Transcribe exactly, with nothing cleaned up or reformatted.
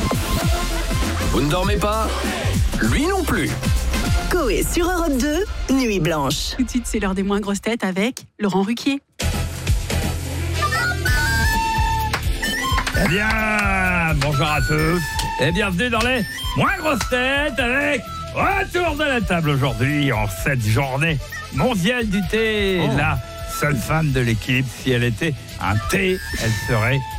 Vous ne dormez pas? Lui non plus. Coé sur Europe deux, Nuit Blanche. Tout de suite, c'est l'heure des moins grosses têtes avec Laurent Ruquier. Eh bien, bonjour à tous et bienvenue dans les moins grosses têtes avec retour de la table aujourd'hui en cette journée mondiale du thé. Oh. La seule femme de l'équipe, si elle était un thé, elle serait